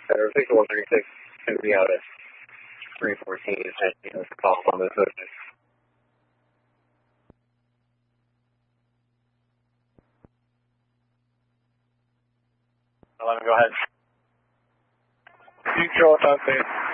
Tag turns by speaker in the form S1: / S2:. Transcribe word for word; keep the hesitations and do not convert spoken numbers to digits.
S1: Center six one three six, going to be out at three fourteen, and let's call on the hood.
S2: eleven, go ahead.
S3: Control, top base.